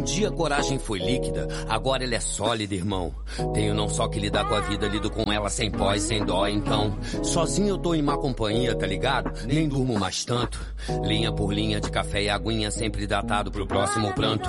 Dia a coragem foi líquida, agora ela é sólida, irmão. Tenho não só que lidar com a vida, lido com ela sem pós, sem dó, então. Sozinho eu tô em má companhia, tá ligado? Nem durmo mais tanto. Linha por linha de café e aguinha, sempre datado pro próximo pranto.